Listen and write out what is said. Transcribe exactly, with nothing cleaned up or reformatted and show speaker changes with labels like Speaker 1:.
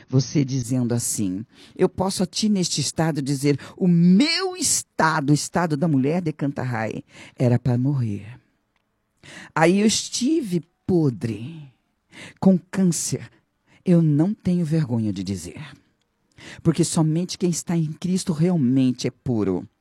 Speaker 1: Você dizendo assim: eu posso a ti neste estado dizer, o meu estado, o estado da mulher de Cantarai, era para morrer. Aí eu estive podre, com câncer. Eu não tenho vergonha de dizer. Porque somente quem está em Cristo realmente é puro.